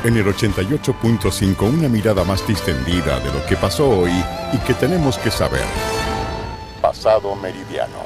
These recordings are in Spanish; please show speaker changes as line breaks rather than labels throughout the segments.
En el 88.5, una mirada más distendida de lo que pasó hoy y que tenemos que saber. Pasado Meridiano.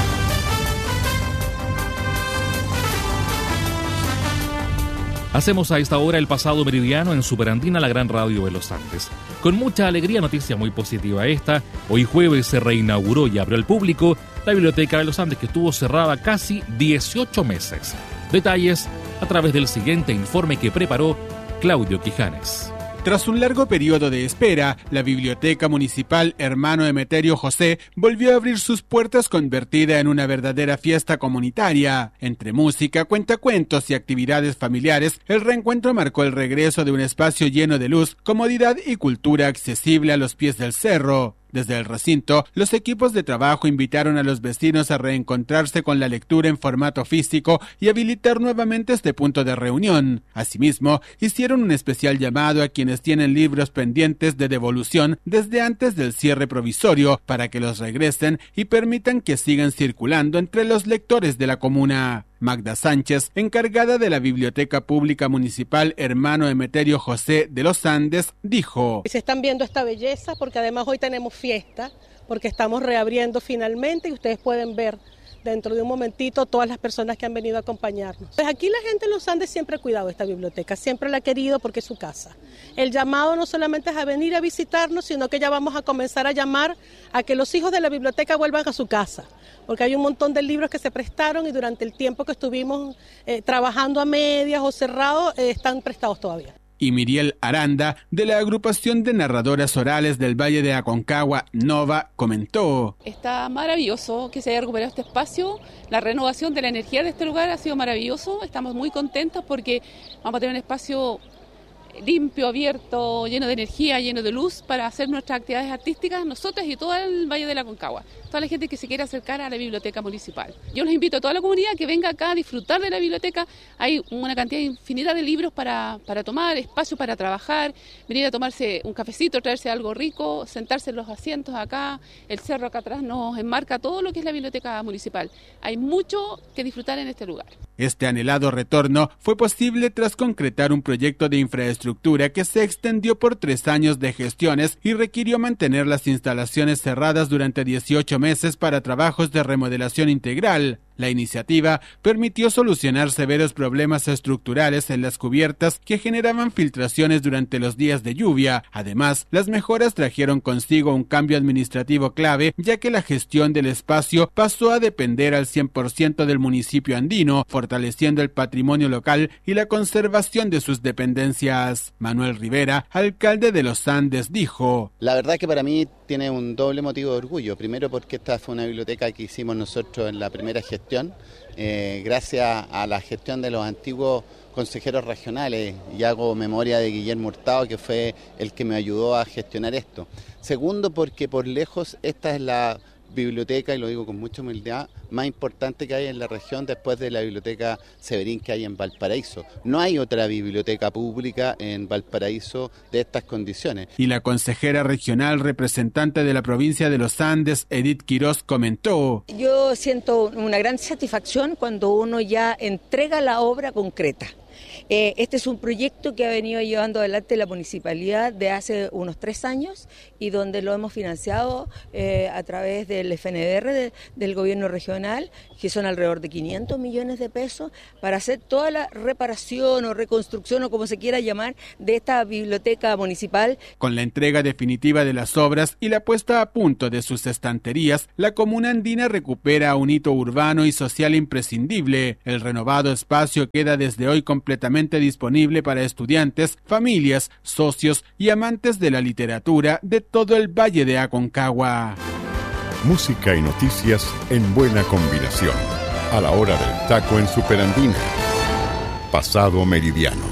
Hacemos a esta hora el Pasado Meridiano en Superandina, la gran radio de los Andes. Con mucha alegría, noticia muy positiva esta. Hoy jueves se reinauguró y abrió al público la Biblioteca de los Andes, que estuvo cerrada casi 18 meses. Detalles a través del siguiente informe que preparó Claudio Quijanes.
Tras un largo periodo de espera, la Biblioteca Municipal Hermano Emeterio José volvió a abrir sus puertas, convertida en una verdadera fiesta comunitaria. Entre música, cuentacuentos y actividades familiares, el reencuentro marcó el regreso de un espacio lleno de luz, comodidad y cultura accesible a los pies del cerro. Desde el recinto, los equipos de trabajo invitaron a los vecinos a reencontrarse con la lectura en formato físico y habilitar nuevamente este punto de reunión. Asimismo, hicieron un especial llamado a quienes tienen libros pendientes de devolución desde antes del cierre provisorio para que los regresen y permitan que sigan circulando entre los lectores de la comuna. Magda Sánchez, encargada de la Biblioteca Pública Municipal Hermano Emeterio José de los Andes, dijo:
Se están viendo esta belleza porque además hoy tenemos fiesta, porque estamos reabriendo finalmente y ustedes pueden ver dentro de un momentito todas las personas que han venido a acompañarnos. Pues aquí la gente en los Andes siempre ha cuidado esta biblioteca, siempre la ha querido porque es su casa. El llamado no solamente es a venir a visitarnos, sino que ya vamos a comenzar a llamar a que los hijos de la biblioteca vuelvan a su casa, porque hay un montón de libros que se prestaron y durante el tiempo que estuvimos trabajando a medias o cerrados, están prestados todavía.
Y Miriel Aranda, de la agrupación de narradoras orales del Valle de Aconcagua, Nova, comentó:
Está maravilloso que se haya recuperado este espacio, la renovación de la energía de este lugar ha sido maravilloso, estamos muy contentos porque vamos a tener un espacio limpio, abierto, lleno de energía, lleno de luz para hacer nuestras actividades artísticas, nosotros y todo el Valle de la Aconcagua, toda la gente que se quiera acercar a la biblioteca municipal. Yo los invito a toda la comunidad que venga acá a disfrutar de la biblioteca, hay una cantidad infinita de libros para tomar, espacio para trabajar, venir a tomarse un cafecito, traerse algo rico, sentarse en los asientos acá, el cerro acá atrás nos enmarca todo lo que es la biblioteca municipal. Hay mucho que disfrutar en este lugar.
Este anhelado retorno fue posible tras concretar un proyecto de infraestructura que se extendió por 3 años de gestiones y requirió mantener las instalaciones cerradas durante 18 meses para trabajos de remodelación integral. La iniciativa permitió solucionar severos problemas estructurales en las cubiertas que generaban filtraciones durante los días de lluvia. Además, las mejoras trajeron consigo un cambio administrativo clave, ya que la gestión del espacio pasó a depender al 100% del municipio andino, fortaleciendo el patrimonio local y la conservación de sus dependencias. Manuel Rivera, alcalde de Los Andes, dijo:
La verdad que para mí tiene un doble motivo de orgullo. Primero porque esta fue una biblioteca que hicimos nosotros en la primera gestión, gracias a la gestión de los antiguos consejeros regionales, y hago memoria de Guillermo Hurtado, que fue el que me ayudó a gestionar esto. Segundo, porque por lejos esta es la biblioteca, y lo digo con mucha humildad, más importante que hay en la región después de la biblioteca Severín que hay en Valparaíso. No hay otra biblioteca pública en Valparaíso de estas condiciones.
Y la consejera regional representante de la provincia de Los Andes, Edith Quirós, comentó:
Yo siento una gran satisfacción cuando uno ya entrega la obra concreta. Este es un proyecto que ha venido llevando adelante la municipalidad de hace unos 3 años y donde lo hemos financiado a través del FNDR del gobierno regional, que son alrededor de 500 millones de pesos, para hacer toda la reparación o reconstrucción o como se quiera llamar de esta biblioteca municipal.
Con la entrega definitiva de las obras y la puesta a punto de sus estanterías, la comuna andina recupera un hito urbano y social imprescindible. El renovado espacio queda desde hoy completamente disponible para estudiantes, familias, socios y amantes de la literatura de todo el Valle de Aconcagua.
Música y noticias en buena combinación. A la hora del taco en Superandina. Pasado Meridiano.